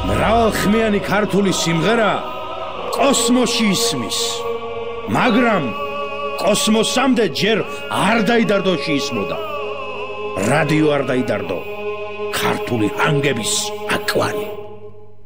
მრავალხმიანი ქართული სიმღერა კოსმოსში ისმის, მაგრამ კოსმოსამდე ჯერ არ დაიდარდო შეისმოდა. რადიო არ დაიდარდო, ქართული ჰანგების აკვანი.